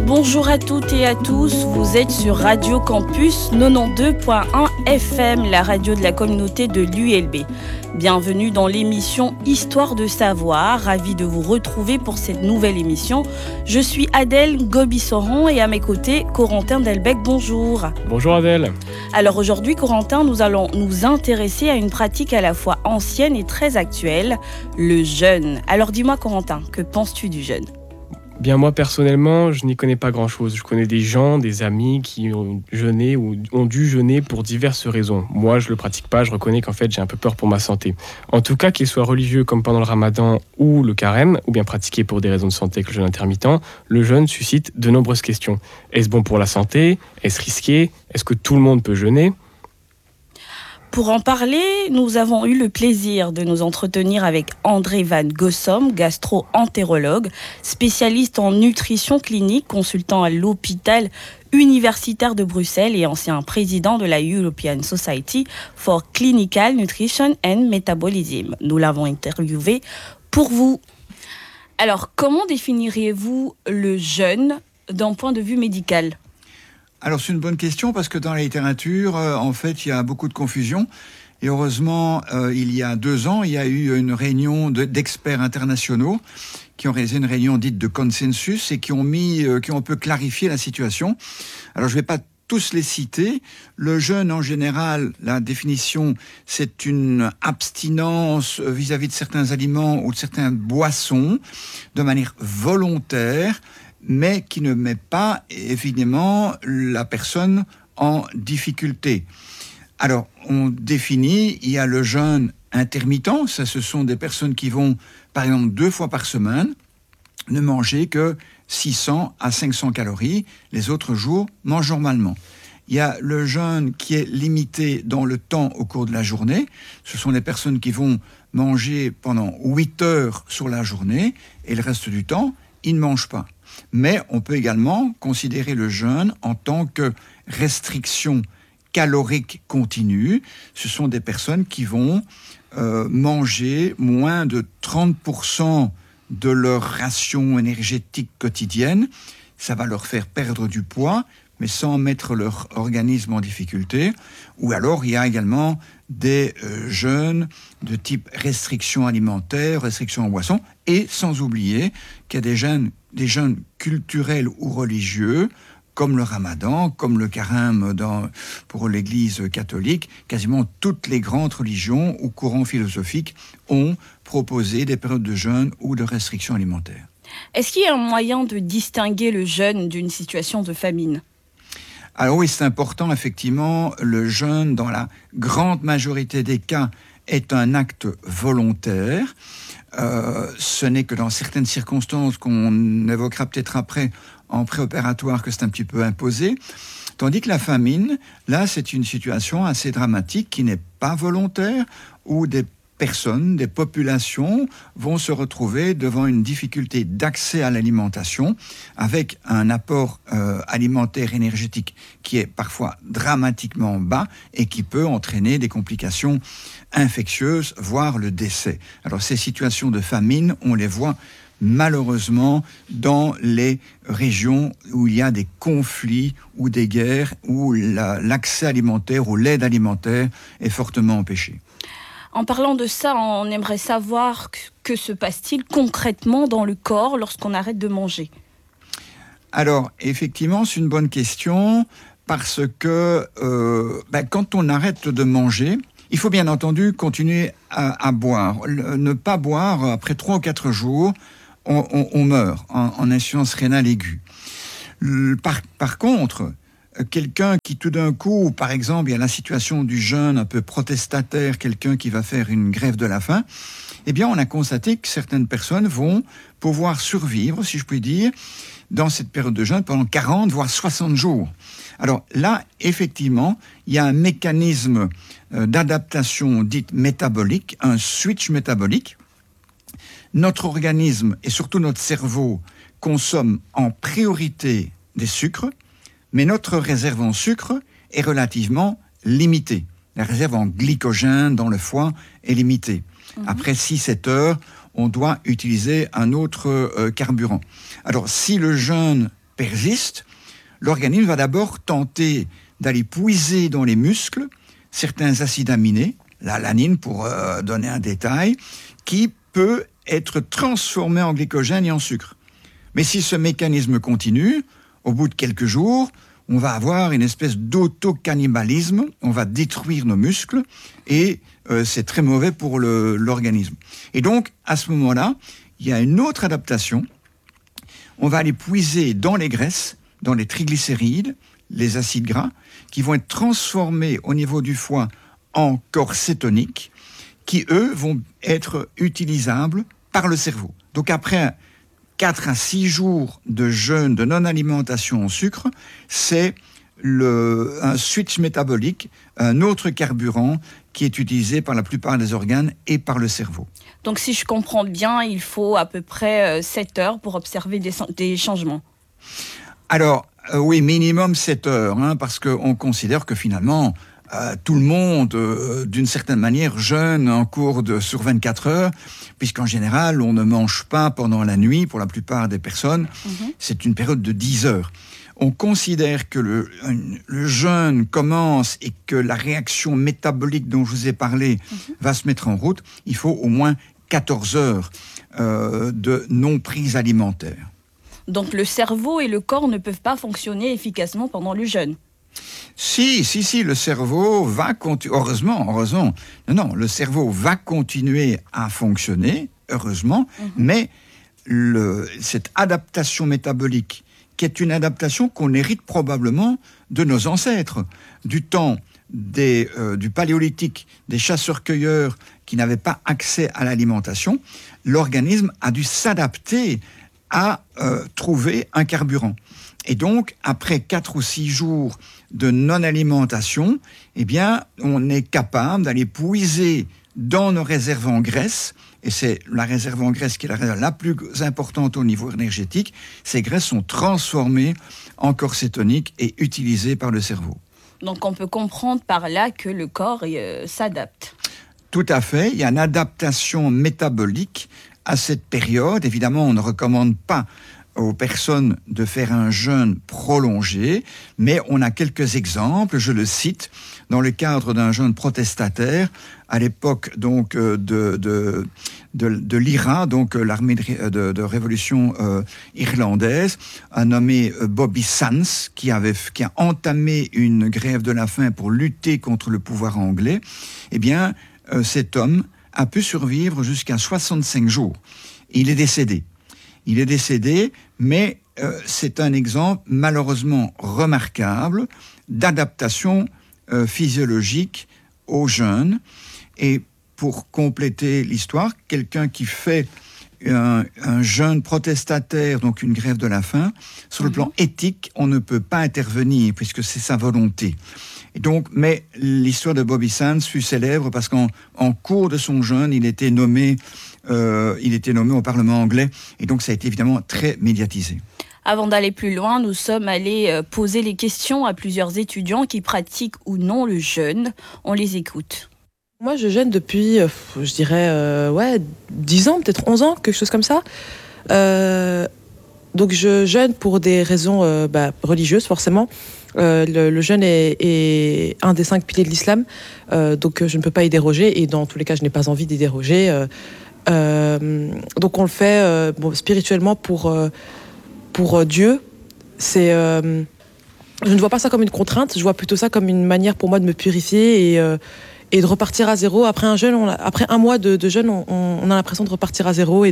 Bonjour à toutes et à tous, vous êtes sur Radio Campus 92.1 FM, la radio de la communauté de l'ULB. Bienvenue dans l'émission Histoire de savoir, ravi de vous retrouver pour cette nouvelle émission. Je suis Adèle Gobi-Soron et à mes côtés, Corentin Delbecq, bonjour. Bonjour Adèle. Alors aujourd'hui, Corentin, nous allons nous intéresser à une pratique à la fois ancienne et très actuelle, le jeûne. Alors dis-moi Corentin, que penses-tu du jeûne ? Bien moi personnellement, je n'y connais pas grand-chose. Je connais des gens, des amis qui ont jeûné ou ont dû jeûner pour diverses raisons. Moi, je le pratique pas, je reconnais qu'en fait, j'ai un peu peur pour ma santé. En tout cas, qu'il soit religieux comme pendant le ramadan ou le carême, ou bien pratiqué pour des raisons de santé avec le jeûne intermittent, le jeûne suscite de nombreuses questions. Est-ce bon pour la santé ? Est-ce risqué ? Est-ce que tout le monde peut jeûner ? Pour en parler, nous avons eu le plaisir de nous entretenir avec André Van Gossom, gastro-entérologue, spécialiste en nutrition clinique, consultant à l'hôpital universitaire de Bruxelles et ancien président de la European Society for Clinical Nutrition and Metabolism. Nous l'avons interviewé pour vous. Alors, comment définiriez-vous le jeûne d'un point de vue médical ? Alors c'est une bonne question parce que dans la littérature, en fait, il y a beaucoup de confusion. Et heureusement, il y a 2 ans, il y a eu une réunion d'experts internationaux qui ont réalisé une réunion dite de consensus et qui ont un peu clarifié la situation. Alors je ne vais pas tous les citer. Le jeûne, en général, la définition, c'est une abstinence vis-à-vis de certains aliments ou de certaines boissons de manière volontaire, mais qui ne met pas, évidemment, la personne en difficulté. Alors, on définit, il y a le jeûne intermittent, ça ce sont des personnes qui vont, par exemple, 2 fois par semaine, ne manger que 600 à 500 calories, les autres jours mangent normalement. Il y a le jeûne qui est limité dans le temps au cours de la journée, ce sont les personnes qui vont manger pendant 8 heures sur la journée, et le reste du temps, ils ne mangent pas. Mais on peut également considérer le jeûne en tant que restriction calorique continue. Ce sont des personnes qui vont manger moins de 30% de leur ration énergétique quotidienne. Ça va leur faire perdre du poids, mais sans mettre leur organisme en difficulté. Ou alors, il y a également des jeûnes de type restriction alimentaire, restriction en boisson, et sans oublier qu'il y a des jeûnes culturels ou religieux, comme le ramadan, comme le carême pour l'Église catholique. Quasiment toutes les grandes religions ou courants philosophiques ont proposé des périodes de jeûne ou de restriction alimentaire. Est-ce qu'il y a un moyen de distinguer le jeûne d'une situation de famine ? Alors oui, c'est important, effectivement, le jeûne, dans la grande majorité des cas, est un acte volontaire. Ce n'est que dans certaines circonstances qu'on évoquera peut-être après en préopératoire que c'est un petit peu imposé. Tandis que la famine, là, c'est une situation assez dramatique qui n'est pas volontaire, où des personnes, des populations vont se retrouver devant une difficulté d'accès à l'alimentation avec un apport alimentaire énergétique qui est parfois dramatiquement bas et qui peut entraîner des complications infectieuses, voire le décès. Alors ces situations de famine, on les voit malheureusement dans les régions où il y a des conflits ou des guerres, où l'accès alimentaire ou l'aide alimentaire est fortement empêchée. En parlant de ça, on aimerait savoir que se passe-t-il concrètement dans le corps lorsqu'on arrête de manger ? Alors, effectivement, c'est une bonne question parce que quand on arrête de manger, il faut bien entendu continuer à boire. Ne pas boire, après 3 ou 4 jours, on meurt en insuffisance rénale aiguë. Par contre, quelqu'un qui tout d'un coup, par exemple, il y a la situation du jeûne un peu protestataire, quelqu'un qui va faire une grève de la faim, eh bien on a constaté que certaines personnes vont pouvoir survivre, si je puis dire, dans cette période de jeûne pendant 40 voire 60 jours. Alors là, effectivement, il y a un mécanisme d'adaptation dite métabolique, un switch métabolique. Notre organisme et surtout notre cerveau consomment en priorité des sucres, mais notre réserve en sucre est relativement limitée. La réserve en glycogène dans le foie est limitée. Après 6-7 heures, on doit utiliser un autre carburant. Alors, si le jeûne persiste, l'organisme va d'abord tenter d'aller puiser dans les muscles certains acides aminés, la lanine pour donner un détail, qui peut être transformé en glycogène et en sucre. Mais si ce mécanisme continue, au bout de quelques jours, on va avoir une espèce d'auto-cannibalisme, on va détruire nos muscles et c'est très mauvais pour l'organisme. Et donc, à ce moment-là, il y a une autre adaptation. On va aller puiser dans les graisses, dans les triglycérides, les acides gras, qui vont être transformés au niveau du foie en corps cétoniques, qui, eux, vont être utilisables par le cerveau. Donc après 4 à 6 jours de jeûne, de non-alimentation au sucre, c'est un switch métabolique, un autre carburant qui est utilisé par la plupart des organes et par le cerveau. Donc si je comprends bien, il faut à peu près 7 heures pour observer des changements. Alors, oui, minimum 7 heures, parce qu'on considère que finalement, tout le monde, d'une certaine manière, jeûne sur 24 heures, puisqu'en général, on ne mange pas pendant la nuit, pour la plupart des personnes. C'est une période de 10 heures. On considère que le jeûne commence et que la réaction métabolique dont je vous ai parlé va se mettre en route. Il faut au moins 14 heures de non-prise alimentaire. Donc le cerveau et le corps ne peuvent pas fonctionner efficacement pendant le jeûne. Si, le cerveau va continuer, heureusement. Non, le cerveau va continuer à fonctionner, heureusement, mais cette adaptation métabolique, qui est une adaptation qu'on hérite probablement de nos ancêtres, du temps du paléolithique, des chasseurs-cueilleurs qui n'avaient pas accès à l'alimentation, l'organisme a dû s'adapter à trouver un carburant. Et donc, après 4 ou 6 jours de non-alimentation, eh bien, on est capable d'aller puiser dans nos réserves en graisse, et c'est la réserve en graisse qui est la réserve la plus importante au niveau énergétique. Ces graisses sont transformées en corps cétonique et utilisées par le cerveau. Donc, on peut comprendre par là que le corps s'adapte. Tout à fait. Il y a une adaptation métabolique à cette période. Évidemment, on ne recommande pas aux personnes de faire un jeûne prolongé, mais on a quelques exemples, je le cite, dans le cadre d'un jeûne protestataire, à l'époque donc de l'IRA, donc l'armée de révolution irlandaise, un nommé Bobby Sands, qui a entamé une grève de la faim pour lutter contre le pouvoir anglais. Eh bien, cet homme a pu survivre jusqu'à 65 jours. Il est décédé. Mais c'est un exemple malheureusement remarquable d'adaptation physiologique au jeûne. Et pour compléter l'histoire, quelqu'un qui fait un jeûne protestataire, donc une grève de la faim, sur le plan éthique, on ne peut pas intervenir puisque c'est sa volonté. Et donc, mais l'histoire de Bobby Sands fut célèbre parce qu'en cours de son jeûne, il était nommé au Parlement anglais, et donc ça a été évidemment très médiatisé. Avant d'aller plus loin, nous sommes allés poser les questions à plusieurs étudiants qui pratiquent ou non le jeûne. On les écoute. Moi, je jeûne depuis, je dirais, 10 ans, peut-être 11 ans, quelque chose comme ça. Donc je jeûne pour des raisons religieuses, forcément. Le jeûne est un des 5 piliers de l'islam, donc je ne peux pas y déroger, et dans tous les cas, je n'ai pas envie d'y déroger. Donc on le fait spirituellement pour Dieu. Je ne vois pas ça comme une contrainte, je vois plutôt ça comme une manière pour moi de me purifier et de repartir à zéro. Après un mois de jeûne, on a l'impression de repartir à zéro et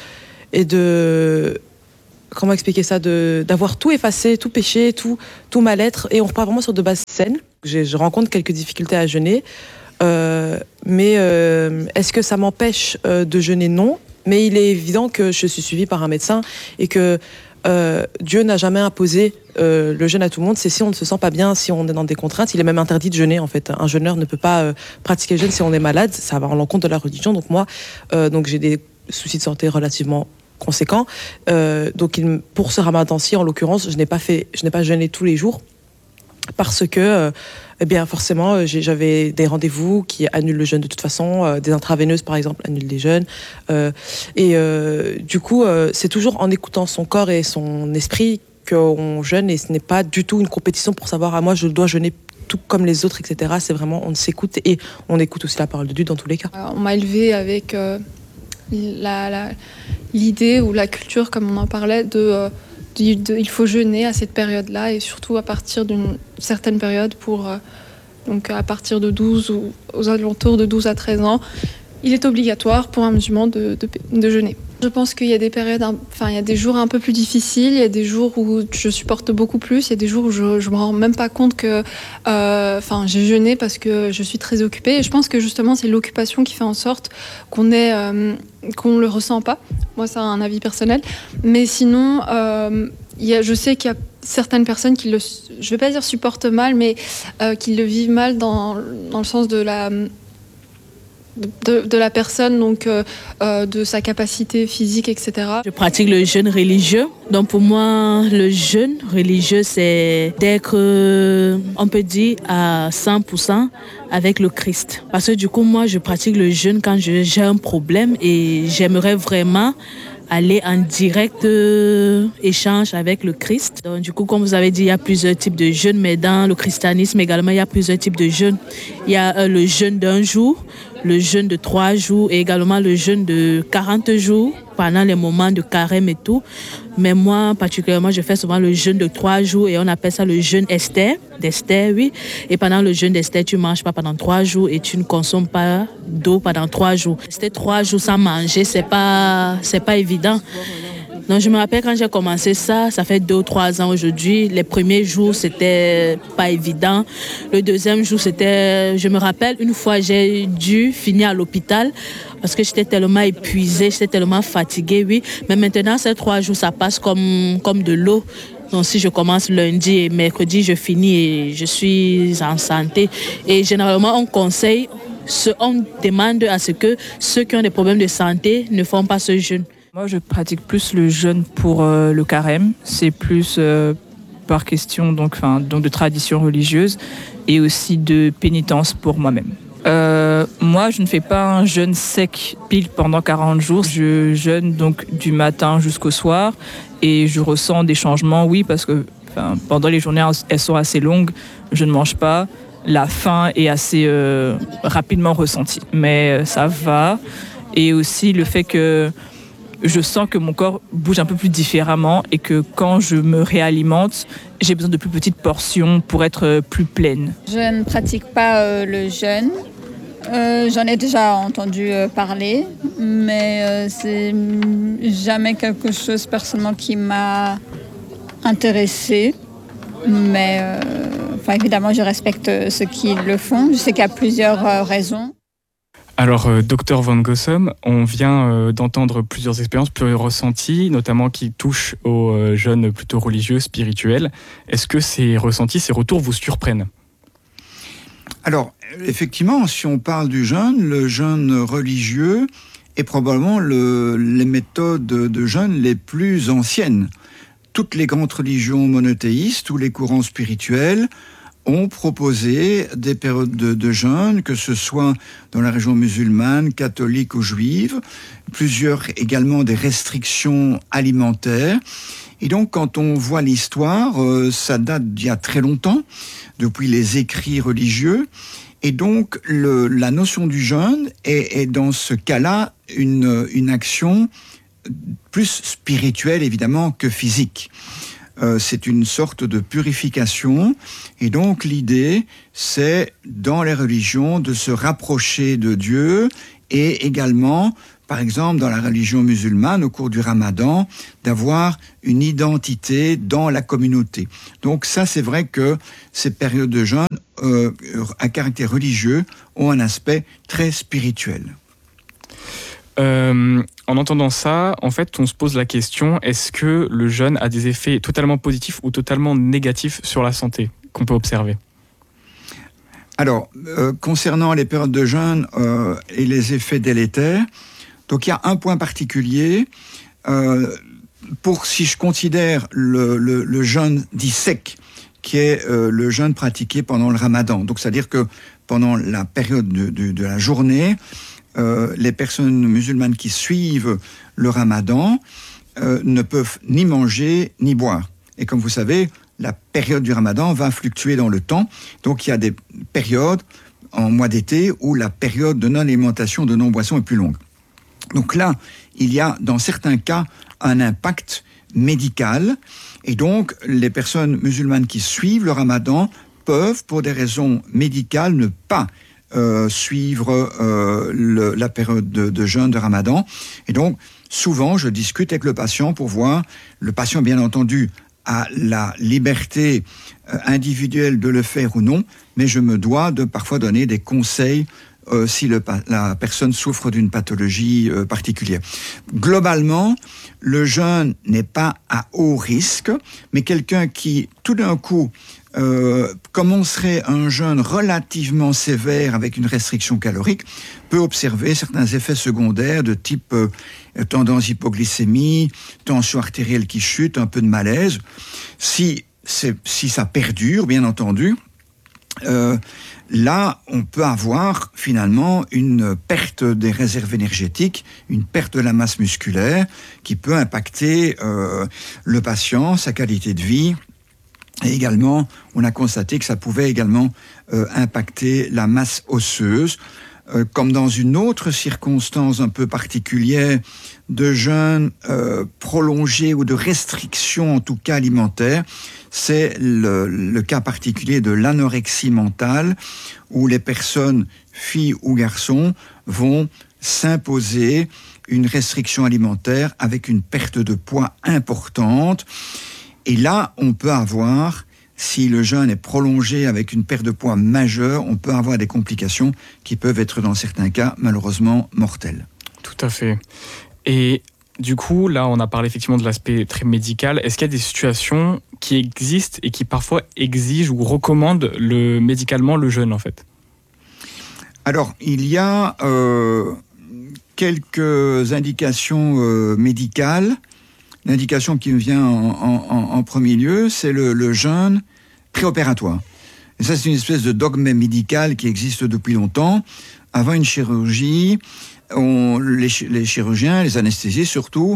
de comment expliquer ça, d'avoir tout effacé, tout péché, tout mal-être, et on repart vraiment sur de bases saines. Je rencontre quelques difficultés à jeûner, mais est-ce que ça m'empêche de jeûner? Non, mais il est évident que je suis suivie par un médecin et que Dieu n'a jamais imposé le jeûne à tout le monde. C'est si on ne se sent pas bien, si on est dans des contraintes. Il est même interdit de jeûner, en fait. Un jeûneur ne peut pas pratiquer le jeûne si on est malade. Ça va à l'encontre de la religion. Donc moi, j'ai des soucis de santé relativement conséquents. Donc pour ce ramadan-ci, en l'occurrence, je n'ai pas jeûné tous les jours parce que forcément j'avais des rendez-vous qui annulent le jeûne de toute façon, des intraveineuses par exemple annulent les jeûnes, du coup c'est toujours en écoutant son corps et son esprit qu'on jeûne, et ce n'est pas du tout une compétition pour savoir moi je dois jeûner tout comme les autres, etc. C'est vraiment on s'écoute et on écoute aussi la parole de Dieu dans tous les cas. On m'a élevée avec l'idée ou la culture, comme on en parlait, il faut jeûner à cette période-là et surtout à partir d'une certaine période donc à partir de 12 ou aux alentours de 12 à 13 ans, il est obligatoire pour un musulman de jeûner. Je pense qu'il y a des périodes, il y a des jours un peu plus difficiles, il y a des jours où je supporte beaucoup plus, il y a des jours où je me rends même pas compte que j'ai jeûné parce que je suis très occupée. Et je pense que justement c'est l'occupation qui fait en sorte qu'on le ressent pas. Moi c'est un avis personnel, mais sinon je sais qu'il y a certaines personnes qui je vais pas dire supportent mal, mais qui le vivent mal dans le sens de la personne, donc de sa capacité physique, etc. Je pratique le jeûne religieux. Donc pour moi, le jeûne religieux, c'est d'être, on peut dire, à 100% avec le Christ. Parce que du coup, moi, je pratique le jeûne quand j'ai un problème et j'aimerais vraiment aller en direct échange avec le Christ. Donc, du coup, comme vous avez dit, il y a plusieurs types de jeûnes, mais dans le christianisme également, il y a plusieurs types de jeûnes. Il y a le jeûne d'1 jour, le jeûne de 3 jours et également le jeûne de 40 jours pendant les moments de carême et tout. Mais moi, particulièrement, je fais souvent le jeûne de 3 jours et on appelle ça le jeûne d'Esther, oui. Et pendant le jeûne d'Esther, tu ne manges pas pendant 3 jours et tu ne consommes pas d'eau pendant 3 jours. Rester 3 jours sans manger, c'est pas évident. Donc je me rappelle quand j'ai commencé ça fait 2 ou 3 ans aujourd'hui. Les premiers jours, c'était pas évident. Le deuxième jour, je me rappelle, une fois, j'ai dû finir à l'hôpital parce que j'étais tellement épuisée, j'étais tellement fatiguée, oui. Mais maintenant, ces 3 jours, ça passe comme de l'eau. Donc si je commence lundi et mercredi, je finis et je suis en santé. Et généralement, on demande à ce que ceux qui ont des problèmes de santé ne font pas ce jeûne. Moi, je pratique plus le jeûne pour le carême. C'est plus par question donc de tradition religieuse et aussi de pénitence pour moi-même. Moi, je ne fais pas un jeûne sec pile pendant 40 jours. Je jeûne donc du matin jusqu'au soir et je ressens des changements, oui, parce que pendant les journées, elles sont assez longues. Je ne mange pas. La faim est assez rapidement ressentie, mais ça va. Et aussi le fait que je sens que mon corps bouge un peu plus différemment et que quand je me réalimente, j'ai besoin de plus petites portions pour être plus pleine. Je ne pratique pas le jeûne. J'en ai déjà entendu parler, mais c'est jamais quelque chose personnellement qui m'a intéressée. Mais évidemment, je respecte ceux qui le font. Je sais qu'il y a plusieurs raisons. Alors, Dr Van Gossom, on vient d'entendre plusieurs expériences, plusieurs ressentis, notamment qui touchent aux jeunes plutôt religieux, spirituels. Est-ce que ces ressentis, ces retours vous surprennent ? Alors, effectivement, si on parle du jeûne, le jeûne religieux est probablement les méthodes de jeûne les plus anciennes. Toutes les grandes religions monothéistes, tous les courants spirituels ont proposé des périodes de jeûne, que ce soit dans la région musulmane, catholique ou juive, plusieurs également des restrictions alimentaires. Et donc, quand on voit l'histoire, ça date d'il y a très longtemps, depuis les écrits religieux. Et donc, la notion du jeûne est dans ce cas-là une action plus spirituelle, évidemment, que physique. C'est une sorte de purification. Et donc, l'idée, c'est, dans les religions, de se rapprocher de Dieu et également, par exemple, dans la religion musulmane, au cours du Ramadan, d'avoir une identité dans la communauté. Donc ça, c'est vrai que ces périodes de jeûne à caractère religieux ont un aspect très spirituel. En entendant ça, en fait, on se pose la question, est-ce que le jeûne a des effets totalement positifs ou totalement négatifs sur la santé qu'on peut observer ? Alors, concernant les périodes de jeûne et les effets délétères, donc il y a un point particulier. Si je considère le jeûne dit sec, qui est le jeûne pratiqué pendant le Ramadan, donc c'est-à-dire que pendant la période de la journée, les personnes musulmanes qui suivent le Ramadan ne peuvent ni manger ni boire. Et comme vous savez, la période du ramadan va fluctuer dans le temps. Donc il y a des périodes en mois d'été où la période de non-alimentation, de non-boisson est plus longue. Donc là, il y a dans certains cas un impact médical. Et donc les personnes musulmanes qui suivent le ramadan peuvent, pour des raisons médicales, ne pas suivre la période de jeûne de ramadan. Et donc, souvent, je discute avec le patient pour voir. Le patient, bien entendu, a la liberté individuelle de le faire ou non, mais je me dois de parfois donner des conseils si la personne souffre d'une pathologie particulière. Globalement, le jeûne n'est pas à haut risque, mais quelqu'un qui, tout d'un coup, commencerait un jeûne relativement sévère avec une restriction calorique peut observer certains effets secondaires de type tendance hypoglycémie, tension artérielle qui chute, un peu de malaise. Si ça perdure, bien entendu, là, on peut avoir finalement une perte des réserves énergétiques, une perte de la masse musculaire qui peut impacter le patient, sa qualité de vie. Et également, on a constaté que ça pouvait également impacter la masse osseuse. Comme dans une autre circonstance un peu particulière de jeûne prolongé ou de restriction, en tout cas alimentaire, c'est le cas particulier de l'anorexie mentale, où les personnes, filles ou garçons, vont s'imposer une restriction alimentaire avec une perte de poids importante. Et là, on peut avoir, si le jeûne est prolongé avec une perte de poids majeure, on peut avoir des complications qui peuvent être, dans certains cas, malheureusement mortelles. Tout à fait. Et du coup, là, on a parlé effectivement de l'aspect très médical. Est-ce qu'il y a des situations qui existent et qui parfois exigent ou recommandent médicalement le jeûne, en fait ? Alors, il y a quelques indications médicales. L'indication qui me vient en premier lieu, c'est le jeûne préopératoire. Et ça, c'est une espèce de dogme médical qui existe depuis longtemps. Avant une chirurgie, les chirurgiens, les anesthésistes surtout,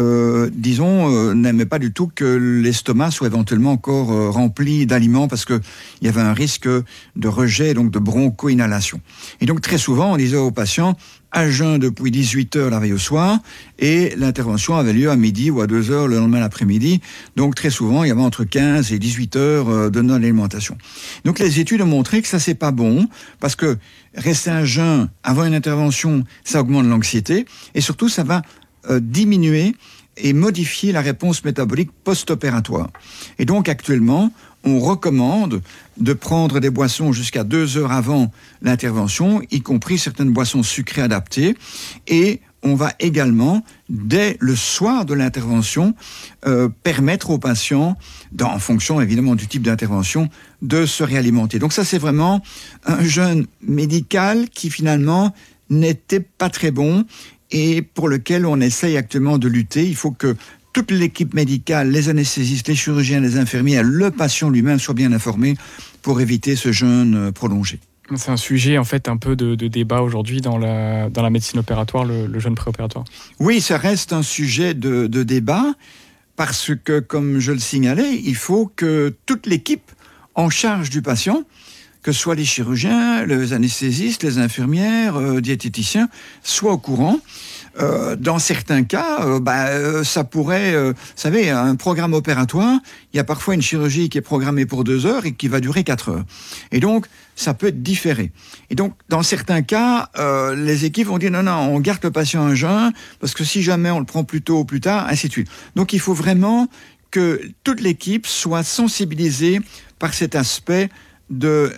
n'aimaient pas du tout que l'estomac soit éventuellement encore rempli d'aliments parce qu'il y avait un risque de rejet, donc de broncho-inhalation. Et donc très souvent, on disait aux patients, à jeun depuis 18h la veille au soir, et l'intervention avait lieu à midi ou à 2h le lendemain l'après-midi. Donc très souvent, il y avait entre 15 et 18h de non-alimentation. Donc les études ont montré que ça, c'est pas bon, parce que rester à jeun avant une intervention, ça augmente l'anxiété, et surtout, ça va diminuer et modifier la réponse métabolique post-opératoire. Et donc actuellement, on recommande de prendre des boissons jusqu'à 2 heures avant l'intervention, y compris certaines boissons sucrées adaptées, et on va également, dès le soir de l'intervention, permettre aux patients, en fonction évidemment du type d'intervention, de se réalimenter. Donc ça, c'est vraiment un jeûne médical qui finalement n'était pas très bon et pour lequel on essaye actuellement de lutter. Il faut que toute l'équipe médicale, les anesthésistes, les chirurgiens, les infirmiers, le patient lui-même soient bien informés pour éviter ce jeûne prolongé. C'est un sujet en fait un peu de débat aujourd'hui dans la médecine opératoire, le jeûne préopératoire. Oui, ça reste un sujet de débat parce que, comme je le signalais, il faut que toute l'équipe en charge du patient, que ce soit les chirurgiens, les anesthésistes, les infirmières, diététiciens, soient au courant. Dans certains cas, ça pourrait... vous savez, un programme opératoire, il y a parfois une chirurgie qui est programmée pour 2 heures et qui va durer 4 heures. Et donc, ça peut être différé. Et donc, dans certains cas, les équipes vont dire non, on garde le patient à jeun, parce que si jamais on le prend plus tôt ou plus tard, ainsi de suite. Donc, il faut vraiment que toute l'équipe soit sensibilisée par cet aspect de